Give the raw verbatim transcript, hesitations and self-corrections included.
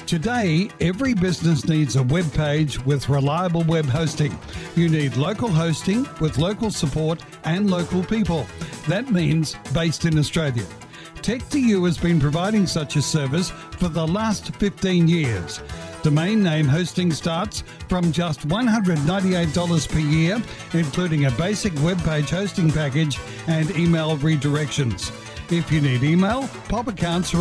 Today, every business needs a web page with reliable web hosting. You need local hosting with local support and local people. That means based in Australia. Tech two U has been providing such a service for the last fifteen years. Domain name hosting starts from just one hundred ninety-eight dollars per year, including a basic web page hosting package and email redirections. If you need email, pop accounts